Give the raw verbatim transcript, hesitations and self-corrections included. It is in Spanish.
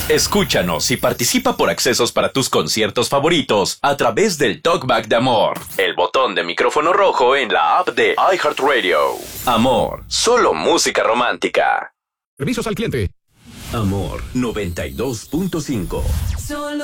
Escúchanos y participa por accesos para tus conciertos favoritos a través del Talkback de Amor, el botón de micrófono rojo en la app de iHeartRadio. Amor, solo música romántica. Servicios al cliente. Amor noventa y dos punto cinco. Solo